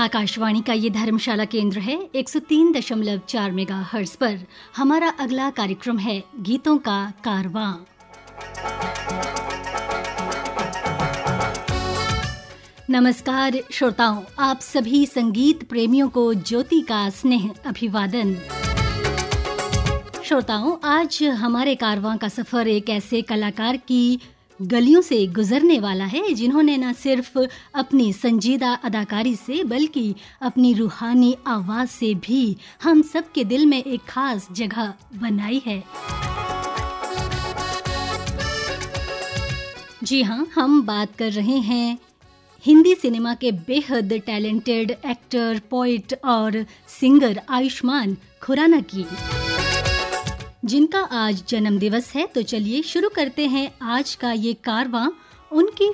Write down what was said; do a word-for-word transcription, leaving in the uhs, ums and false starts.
आकाशवाणी का ये धर्मशाला केंद्र है एक सौ तीन दशमलव चार मेगाहर्ट्ज़ पर। हमारा अगला कार्यक्रम है गीतों का कारवां। नमस्कार श्रोताओं, आप सभी संगीत प्रेमियों को ज्योति का स्नेह अभिवादन। श्रोताओं, आज हमारे कारवां का सफर एक ऐसे कलाकार की गलियों से गुजरने वाला है जिन्होंने न सिर्फ अपनी संजीदा अदाकारी से बल्कि अपनी रूहानी आवाज से भी हम सब के दिल में एक खास जगह बनाई है। जी हाँ, हम बात कर रहे हैं हिंदी सिनेमा के बेहद टैलेंटेड एक्टर, पोएट और सिंगर आयुष्मान खुराना की, जिनका आज जन्म दिवस है। तो चलिए शुरू करते हैं आज का ये कारवां उनकी